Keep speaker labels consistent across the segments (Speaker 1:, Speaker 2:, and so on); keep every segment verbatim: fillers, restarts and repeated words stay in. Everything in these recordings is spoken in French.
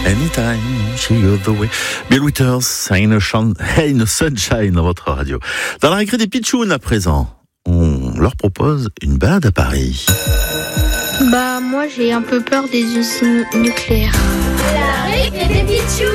Speaker 1: Anytime she goes the way. Bill Withers, Ain't no, Shun- Ain't no Sunshine dans votre radio. Dans la récré des Pitchouns à présent, on leur propose une balade à Paris.
Speaker 2: Bah moi j'ai un peu peur des usines nucléaires.
Speaker 3: La récré des Pitchouns.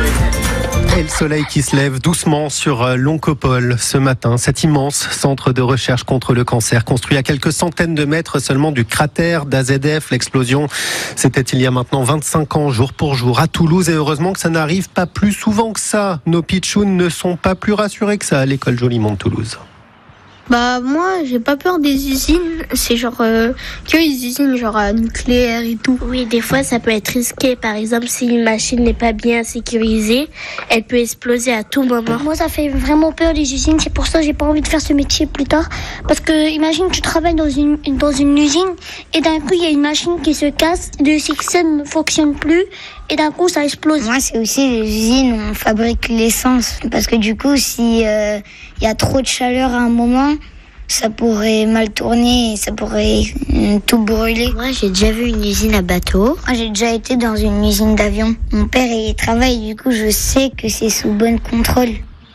Speaker 4: Et le soleil qui se lève doucement sur l'Oncopole ce matin, cet immense centre de recherche contre le cancer, construit à quelques centaines de mètres seulement du cratère d'A Z F. L'explosion, c'était il y a maintenant vingt-cinq ans, jour pour jour, à Toulouse. Et heureusement que ça n'arrive pas plus souvent que ça. Nos pitchouns ne sont pas plus rassurés que ça à l'école Jolimont de Toulouse.
Speaker 2: Bah moi j'ai pas peur des usines, c'est genre euh, que les usines genre euh, nucléaires et tout.
Speaker 5: Oui, des fois ça peut être risqué, par exemple si une machine n'est pas bien sécurisée, elle peut exploser à tout moment.
Speaker 6: Moi ça fait vraiment peur les usines, c'est pour ça que j'ai pas envie de faire ce métier plus tard, parce que imagine tu travailles dans une dans une usine et d'un coup il y a une machine qui se casse, le système ne fonctionne plus et d'un coup ça explose.
Speaker 7: Moi c'est aussi les usines où on fabrique l'essence, parce que du coup si il euh, y a trop de chaleur à un moment, ça pourrait mal tourner et ça pourrait euh, tout brûler.
Speaker 5: Moi, j'ai déjà vu une usine à bateau.
Speaker 7: Moi, j'ai déjà été dans une usine d'avion. Mon père y travaille, du coup, je sais que c'est sous bon contrôle.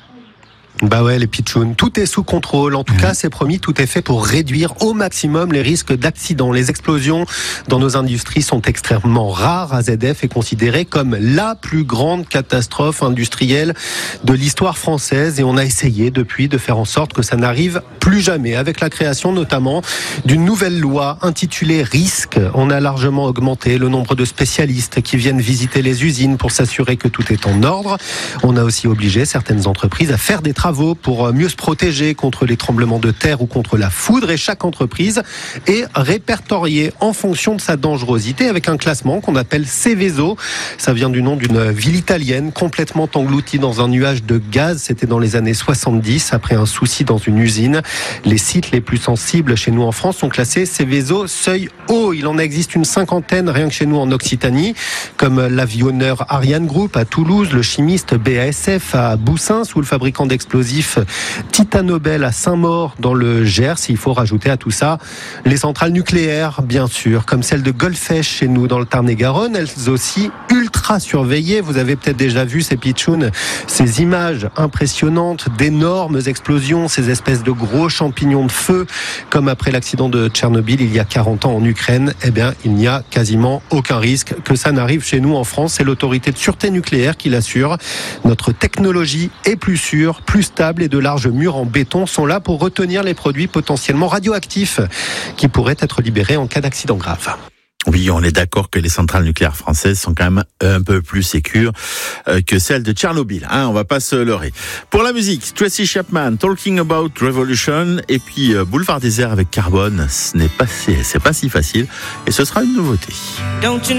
Speaker 4: Bah ouais, les pitchouns, tout est sous contrôle. En tout cas, c'est promis, tout est fait pour réduire au maximum les risques d'accidents. Les explosions dans nos industries sont extrêmement rares. A Z F est considérée comme la plus grande catastrophe industrielle de l'histoire française et on a essayé depuis de faire en sorte que ça n'arrive plus jamais. Avec la création notamment d'une nouvelle loi intitulée Risque, on a largement augmenté le nombre de spécialistes qui viennent visiter les usines pour s'assurer que tout est en ordre. On a aussi obligé certaines entreprises à faire des travaux pour mieux se protéger contre les tremblements de terre ou contre la foudre, et chaque entreprise est répertoriée en fonction de sa dangerosité avec un classement qu'on appelle Seveso. Ça vient du nom d'une ville italienne complètement engloutie dans un nuage de gaz. C'était dans les années soixante-dix après un souci dans une usine. Les sites les plus sensibles chez nous en France sont classés Seveso seuil haut. Il en existe une cinquantaine rien que chez nous en Occitanie, comme l'avionneur Ariane Group à Toulouse, le chimiste B A S F à Boussins ou le fabricant d'explosifs Titanobel à Saint-Maur dans le Gers. Il faut rajouter à tout ça les centrales nucléaires, bien sûr, comme celle de Golfech chez nous dans le Tarn-et-Garonne, elles aussi ultra surveillées. Vous avez peut-être déjà vu ces pitchouns, ces images impressionnantes d'énormes explosions, ces espèces de gros champignons de feu, comme après l'accident de Tchernobyl il y a quarante ans en Ukraine. Eh bien, il n'y a quasiment aucun risque que ça n'arrive chez nous en France. C'est l'autorité de sûreté nucléaire qui l'assure. Notre technologie est plus sûre, plus stable et de larges murs en béton sont là pour retenir les produits potentiellement radioactifs qui pourraient être libérés en cas d'accident grave.
Speaker 1: Oui, on est d'accord que les centrales nucléaires françaises sont quand même un peu plus sécures que celles de Tchernobyl. Hein, on va pas se leurrer. Pour la musique, Tracy Chapman, Talking About Revolution, et puis euh, Boulevard Désert avec Carbone. Ce n'est pas, c'est, c'est pas si facile, et ce sera une nouveauté.